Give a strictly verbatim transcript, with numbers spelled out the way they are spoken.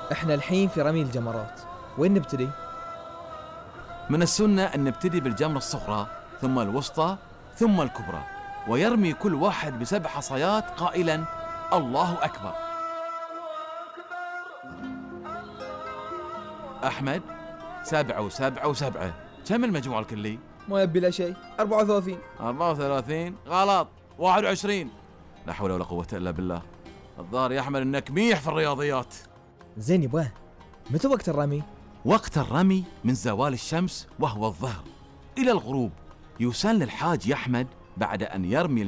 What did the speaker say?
احنا الحين في رمي الجمرات، وين نبتدي؟ من السنة أن نبتدي بالجمرة الصغرى ثم الوسطى ثم الكبرى، ويرمي كل واحد بسبع حصيات قائلا الله أكبر. أحمد، سبعة وسبعة وسبعة، كم المجموع الكلي؟ ما يبي لا شيء. أربعة وثلاثين. أربعة وثلاثين غلط. واحد وعشرين. لا حول ولا قوة إلا بالله. الظاهر يا أحمد إنك ميح في الرياضيات. زين يبغاه، متى وقت الرمي؟ وقت الرمي من زوال الشمس وهو الظهر إلى الغروب. يسن للحاج يا أحمد بعد أن يرمي